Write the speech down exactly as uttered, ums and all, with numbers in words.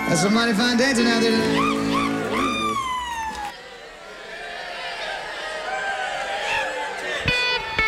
That's a mighty fine day tonight, isn't it?